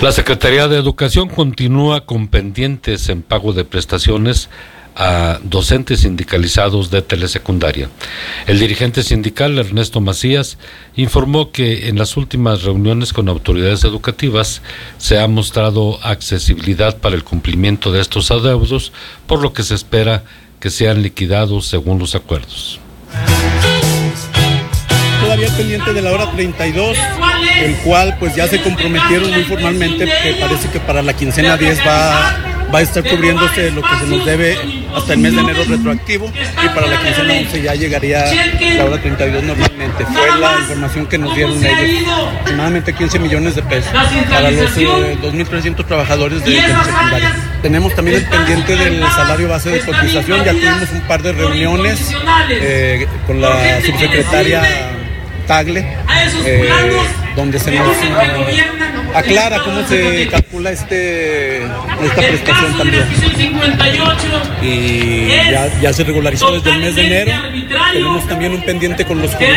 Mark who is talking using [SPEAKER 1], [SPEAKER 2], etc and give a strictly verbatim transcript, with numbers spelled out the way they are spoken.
[SPEAKER 1] La Secretaría de Educación continúa con pendientes en pago de prestaciones a docentes sindicalizados de telesecundaria. El dirigente sindical Ernesto Macías informó que en las últimas reuniones con autoridades educativas se ha mostrado accesibilidad para el cumplimiento de estos adeudos, por lo que se espera que sean liquidados según los acuerdos.
[SPEAKER 2] Todavía pendiente de la hora treinta y dos, el cual pues ya se comprometieron muy formalmente, que parece que para la quincena diez va, va a estar cubriéndose lo que se nos debe hasta el mes de enero retroactivo, y para la quincena once ya llegaría la hora treinta y dos normalmente. Fue la información que nos dieron ellos, aproximadamente quince millones de pesos para los eh, dos mil trescientos trabajadores de, de la secundaria. Tenemos también el pendiente del salario base de cotización. Ya tuvimos un par de reuniones eh, con la subsecretaria Tagle, eh, donde se nos uh, aclara cómo se calcula este esta prestación también. Y ya, ya se regularizó desde el mes de enero. Tenemos también un pendiente con los